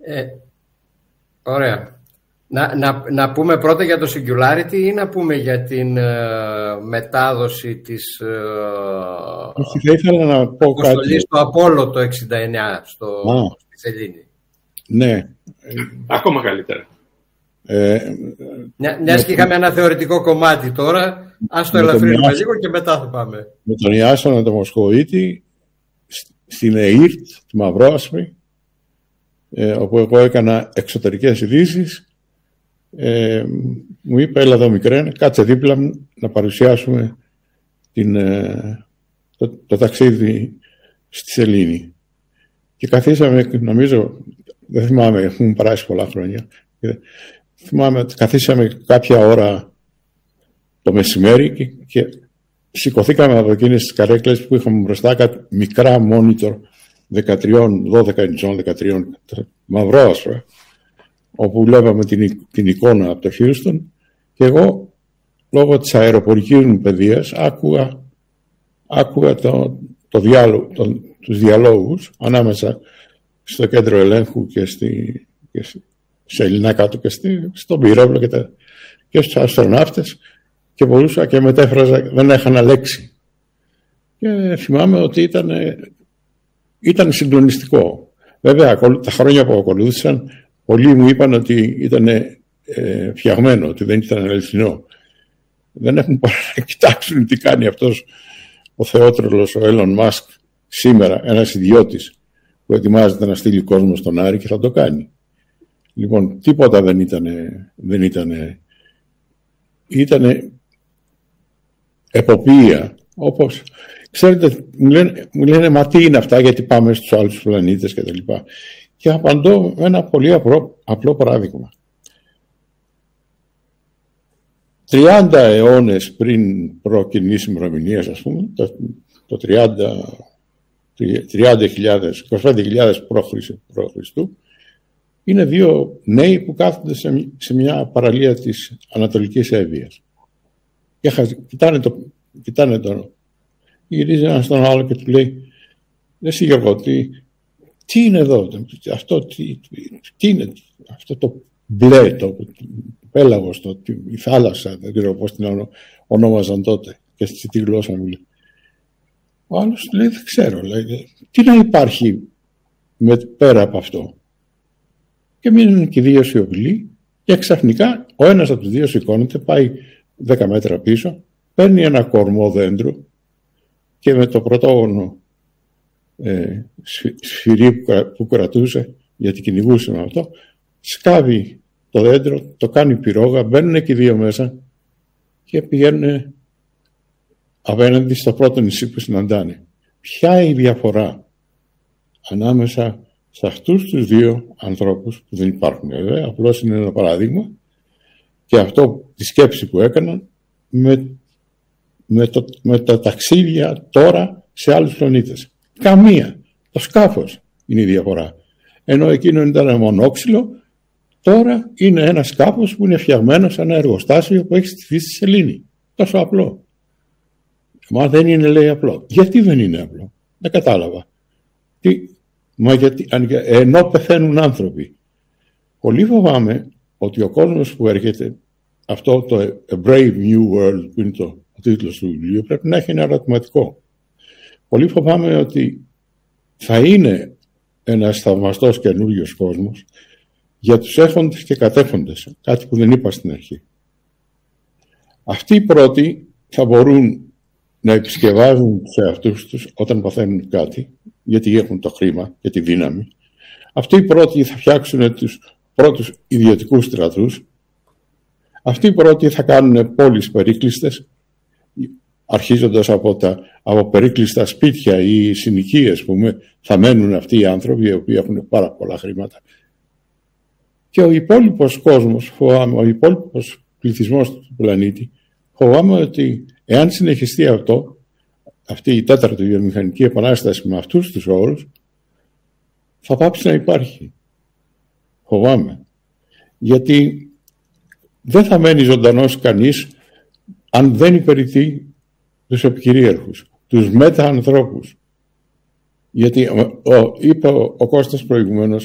Ωραία. Να πούμε πρώτα για το Singularity ή να πούμε για την μετάδοση της θα ήθελα να πω αποστολής στο Απόλλω το 69 στη Σελήνη. Ναι. Ακόμα καλύτερα. Μιας και είχαμε ένα θεωρητικό κομμάτι τώρα, ας το ελαφρύνουμε λίγο και μετά θα πάμε. Με τον Ιάσονα τον Μοσχοίτη στην ΕΙΡΤ, τη Μαυρόασπη, όπου εγώ έκανα εξωτερικές ειδήσεις, μου είπε, έλα εδώ μικρέ, κάτσε δίπλα μου να παρουσιάσουμε το ταξίδι στη Σελήνη. Και καθίσαμε, νομίζω, δεν θυμάμαι, έχουν περάσει πολλά χρόνια, θυμάμαι, καθίσαμε κάποια ώρα το μεσημέρι και σηκωθήκαμε από εκείνες τις καρέκλες που είχαμε μπροστά, κάτι μικρά monitor 13-12 ιντσών, 13 μαυρόασπρα, όπου βλέπαμε την εικόνα από το Houston, και εγώ λόγω της αεροπορικής μου παιδείας άκουγα τους διαλόγους ανάμεσα στο κέντρο ελέγχου και σε Ελληνά κάτω και στον πυρόβλο και στους αστροναύτες, και μπορούσα και μετέφραζα, δεν έχανα λέξη. Και θυμάμαι ότι ήταν συγκλονιστικό. Βέβαια, τα χρόνια που ακολούθησαν, πολλοί μου είπαν ότι ήταν φτιαγμένο, ότι δεν ήταν αληθινό. Δεν έχουν παρά να κοιτάξουν τι κάνει αυτός ο θεότρελος, ο Elon Musk, σήμερα, ένας ιδιώτης που ετοιμάζεται να στείλει κόσμο στον Άρη, και θα το κάνει. Λοιπόν, τίποτα δεν ήτανε εποπία. Όπως, ξέρετε, μου λένε μα τι είναι αυτά, γιατί πάμε στους άλλους πλανήτες και τα λοιπά. Και απαντώ με ένα πολύ απλό παράδειγμα. 30 αιώνες πριν προ-κοινής ημερομηνίας, ας πούμε, το 25.000 π.Χ., είναι δύο νέοι που κάθονται σε μια παραλία της Ανατολικής Εύβοιας. Και κοιτάνε τον. Γυρίζει ένας στον άλλο και του λέει, εσύ Γιώργο, τι είναι εδώ, αυτό, τι είναι αυτό το μπλε, το πέλαγος, η θάλασσα, δεν ξέρω πώς την ονόμαζαν τότε και στη γλώσσα μου. Ο άλλος λέει, δεν ξέρω, λέει, τι να υπάρχει πέρα από αυτό. Και μείνουν και οι δύο σιωπηλοί, και ξαφνικά ο ένας από τους δύο σηκώνεται, πάει 10 μέτρα πίσω, παίρνει ένα κορμό δέντρου και με το πρωτόγονο σφυρί που κρατούσε, γιατί κυνηγούσε με αυτό, σκάβει το δέντρο, το κάνει πυρόγα, μπαίνουν και οι δύο μέσα και πηγαίνουν απέναντι στο πρώτο νησί που συναντάνε. Ποια η διαφορά ανάμεσα σε αυτούς τους δύο ανθρώπους, που δεν υπάρχουν βέβαια, απλώς είναι ένα παράδειγμα, και αυτό, τη σκέψη που έκαναν με τα ταξίδια τώρα σε άλλους πλανήτες. Καμία. Το σκάφος είναι η διαφορά. Ενώ εκείνο ήταν μονόξυλο, τώρα είναι ένα σκάφος που είναι φτιαγμένο σε ένα εργοστάσιο που έχει στηθεί στη Σελήνη. Τόσο απλό. Μα δεν είναι, λέει, απλό. Γιατί δεν είναι απλό? Δεν κατάλαβα. Ενώ πεθαίνουν άνθρωποι. Πολύ φοβάμαι ότι ο κόσμος που έρχεται, αυτό το A Brave New World, που είναι ο τίτλος του βιβλίου, πρέπει να έχει ένα ερωτηματικό. Πολύ φοβάμαι ότι θα είναι ένας θαυμαστός καινούριος κόσμος για τους έχοντες και κατέχοντες, κάτι που δεν είπα στην αρχή. Αυτοί οι πρώτοι θα μπορούν να επισκευάζουν τους εαυτούς τους όταν παθαίνουν κάτι, γιατί έχουν το χρήμα και τη δύναμη. Αυτοί οι πρώτοι θα φτιάξουν τους πρώτους ιδιωτικούς στρατούς. Αυτοί οι πρώτοι θα κάνουν πόλεις περίκλειστες, αρχίζοντας από περίκλειστα σπίτια ή συνοικίες που θα μένουν αυτοί οι άνθρωποι, οι οποίοι έχουν πάρα πολλά χρήματα. Και ο υπόλοιπος κόσμος, ο υπόλοιπος πληθυσμός του πλανήτη, φοβάμαι ότι εάν συνεχιστεί αυτή η τέταρτη βιομηχανική επανάσταση με αυτούς τους όρους, θα πάψει να υπάρχει. Φοβάμαι. Γιατί δεν θα μένει ζωντανός κανείς αν δεν υπηρετεί τους επικυρίαρχους, τους μετα-ανθρώπους. Γιατί είπε ο Κώστας προηγουμένως